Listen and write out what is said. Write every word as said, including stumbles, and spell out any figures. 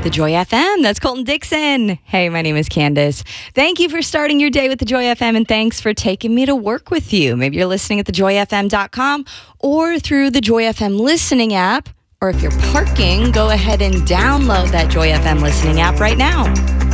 The Joy F M. That's Colton Dixon. Hey, my name is Candace. Thank you for starting your day with the Joy F M, and thanks for taking me to work with you. Maybe you're listening at the joy f m dot com or through the Joy F M listening app. Or if you're parking, go ahead and download that Joy F M listening app right now.